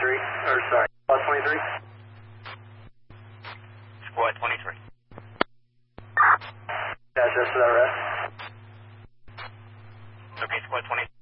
23, or sorry, Squad 23. Squad 23. That's just for that rest. Okay, Squad 23.